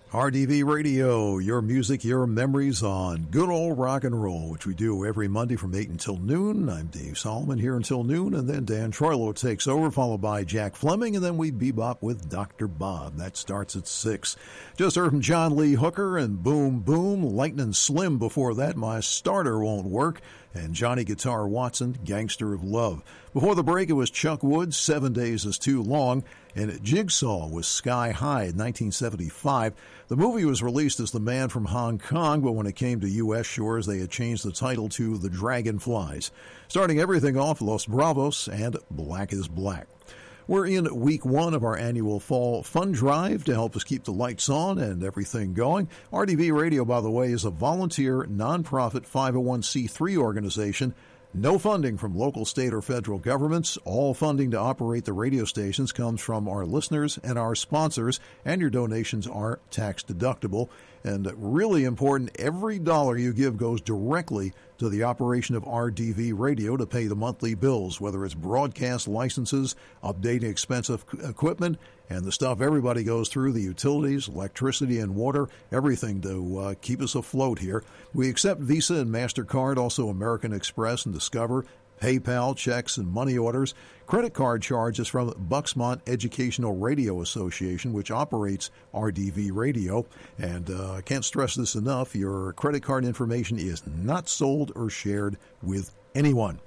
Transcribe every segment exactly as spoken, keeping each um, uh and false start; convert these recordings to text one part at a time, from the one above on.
R D V Radio, your music, your memories on good old rock and roll, which we do every Monday from eight until noon. I'm Dave Solomon here until noon, and then Dan Troilo takes over, followed by Jack Fleming, and then we bebop with Doctor Bob. That starts at six. Just heard from John Lee Hooker and Boom Boom, Lightning Slim before that, My Starter Won't Work, and Johnny Guitar Watson, Gangster of Love. Before the break, it was Chuck Woods, Seven Days is Too Long, and Jigsaw was Sky High in nineteen seventy-five. The movie was released as The Man from Hong Kong, but when it came to U S shores, they had changed the title to The Dragonflies. Starting everything off, Los Bravos and Black is Black. We're in week one of our annual fall fund drive to help us keep the lights on and everything going. R D V Radio, by the way, is a volunteer, nonprofit five oh one c three organization. No funding from local, state, or federal governments. All funding to operate the radio stations comes from our listeners and our sponsors, and your donations are tax deductible. And really important, every dollar you give goes directly to the operation of R D V Radio to pay the monthly bills, whether it's broadcast licenses, updating expensive equipment, and the stuff everybody goes through, the utilities, electricity and water, everything to uh, keep us afloat here. We accept Visa and MasterCard, also American Express and Discover, PayPal, checks, and money orders. Credit card charges from Bucksmont Educational Radio Association, which operates R D V Radio. And uh, I can't stress this enough, your credit card information is not sold or shared with anyone.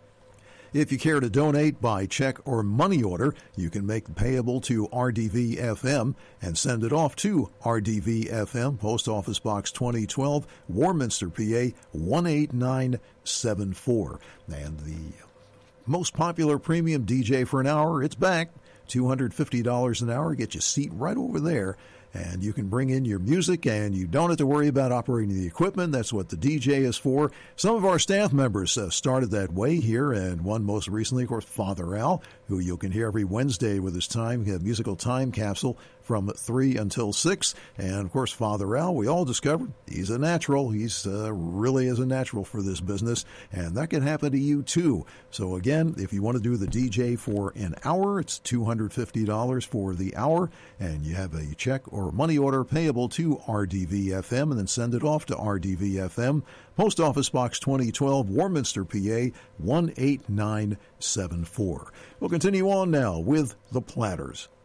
If you care to donate by check or money order, you can make it payable to R D V F M and send it off to R D V F M, Post Office Box twenty twelve, Warminster, P A one eight nine seven four. And the most popular premium D J for an hour, it's back. two hundred fifty dollars an hour, get you a seat right over there. And you can bring in your music, and you don't have to worry about operating the equipment. That's what the D J is for. Some of our staff members uh, started that way here, and one most recently, of course, Father Al, who you can hear every Wednesday with his time, his musical time capsule from three until six. And, of course, Father Al, we all discovered he's a natural. He's uh, really is a natural for this business, and that can happen to you, too. So, again, if you want to do the D J for an hour, it's two hundred fifty dollars for the hour, and you have a check or money order payable to R D V F M, and then send it off to R D V F M, Post Office Box twenty twelve, Warminster, P A one eight nine seven four. We'll continue on now with the Platters.